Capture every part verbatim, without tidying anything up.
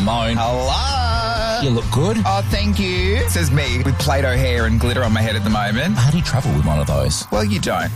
Simone. Hello. You look good. Oh, thank you. Says me with Play-Doh hair and glitter on my head at the moment. How do you travel with one of those? Well, you don't.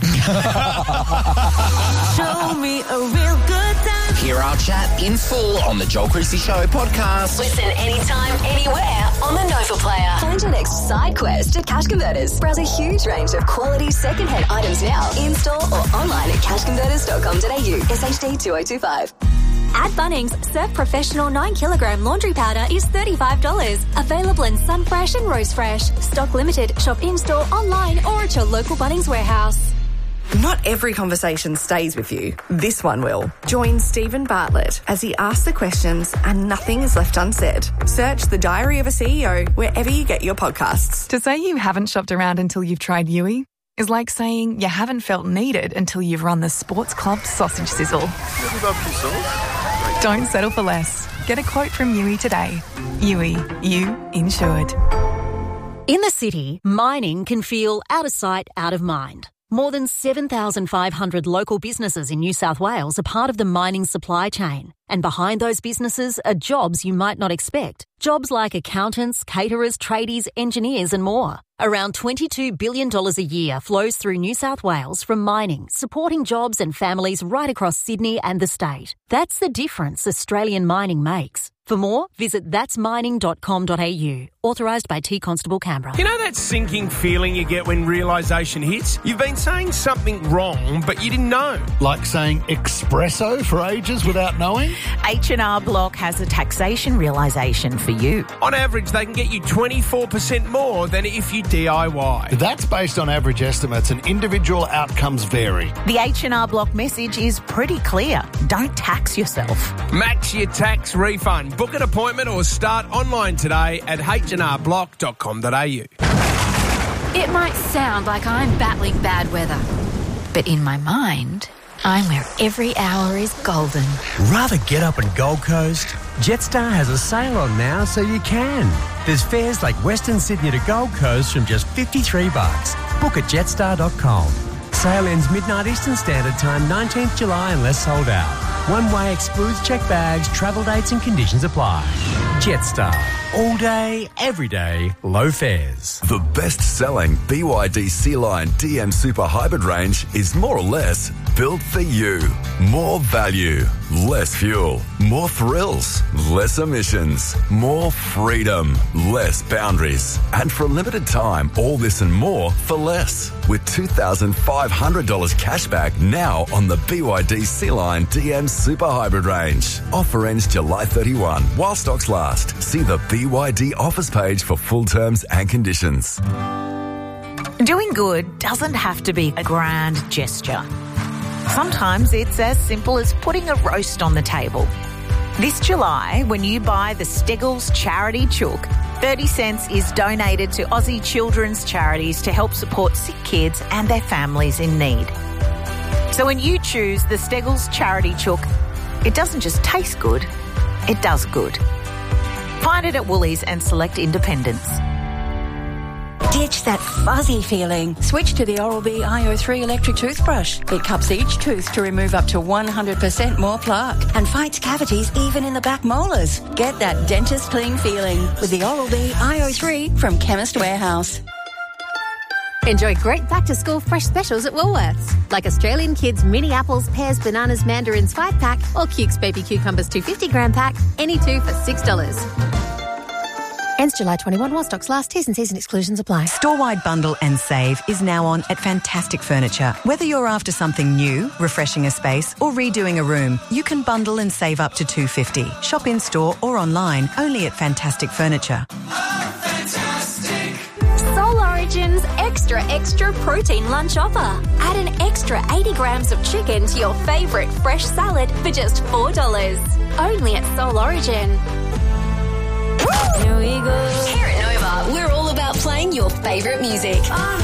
Show me a real good time. Hear our chat in full on the Joel Creasy Show podcast. Listen anytime, anywhere on the Nova Player. Find your next side quest at Cash Converters. Browse a huge range of quality second-hand items now, in-store or online at cash converters dot com dot a u. S H D two oh two five. At Bunnings, Surf Professional nine kilogram laundry powder is thirty-five dollars. Available in Sunfresh and Rose Fresh. Stock limited. Shop in-store, online or at your local Bunnings warehouse. Not every conversation stays with you. This one will. Join Stephen Bartlett as he asks the questions and nothing is left unsaid. Search The Diary of a C E O wherever you get your podcasts. To say you haven't shopped around until you've tried Yui is like saying you haven't felt needed until you've run the Sports Club sausage sizzle. Don't settle for less. Get a quote from Yui today. Yui, you insured. In the city, mining can feel out of sight, out of mind. More than seven thousand five hundred local businesses in New South Wales are part of the mining supply chain. And behind those businesses are jobs you might not expect. Jobs like accountants, caterers, tradies, engineers and more. Around twenty-two billion dollars a year flows through New South Wales from mining, supporting jobs and families right across Sydney and the state. That's the difference Australian mining makes. For more, visit that's mining dot com dot a u. Authorised by T Constable Canberra. You know that sinking feeling you get when realisation hits? You've been saying something wrong, but you didn't know. Like saying espresso for ages without knowing? H and R Block has a taxation realisation for you. On average, they can get you twenty-four percent more than if you D I Y. That's based on average estimates and individual outcomes vary. The H and R Block message is pretty clear. Don't tax yourself. Max your tax refund. Book an appointment or start online today at h and r block dot com dot a u. It might sound like I'm battling bad weather, but in my mind, I'm where every hour is golden. Rather get up in Gold Coast? Jetstar has a sale on now so you can. There's fares like Western Sydney to Gold Coast from just fifty-three bucks. Book at jetstar dot com. Sale ends midnight Eastern Standard Time, nineteenth July unless sold out. One way excludes check bags, travel dates and conditions apply. Jetstar. All day, every day, low fares. The best-selling B Y D C-Line D M Super Hybrid range is more or less built for you. More value, less fuel, more thrills, less emissions, more freedom, less boundaries. And for a limited time, all this and more for less. With two thousand five hundred dollars cash back now on the B Y D C-Line D M Super Hybrid range. Offer ends July thirty-first while stocks last. See the B Y D offers page for full terms and conditions. Doing good doesn't have to be a grand gesture. Sometimes it's as simple as putting a roast on the table. This July, when you buy the Steggles Charity Chook, thirty cents is donated to Aussie children's charities to help support sick kids and their families in need. So when you choose the Steggles Charity Chook, it doesn't just taste good, it does good. Find it at Woolies and select independents. Ditch that fuzzy feeling. Switch to the Oral-B I O three electric toothbrush. It cups each tooth to remove up to one hundred percent more plaque and fights cavities even in the back molars. Get that dentist clean feeling with the Oral-B I O three from Chemist Warehouse. Enjoy great back-to-school fresh specials at Woolworths, like Australian Kids mini apples, pears, bananas, mandarins five pack or Cukes baby cucumbers two hundred fifty gram pack, any two for six dollars. Ends July twenty-first while stocks last. T's and C's and exclusions apply. Store-wide bundle and save is now on at Fantastic Furniture. Whether you're after something new, refreshing a space or redoing a room, you can bundle and save up to two hundred fifty dollars. Shop in-store or online only at Fantastic Furniture. Soul Origin's Extra Extra Protein Lunch Offer. Add an extra eighty grams of chicken to your favourite fresh salad for just four dollars. Only at Soul Origin. Here we go. Here at Nova, we're all about playing your favourite music.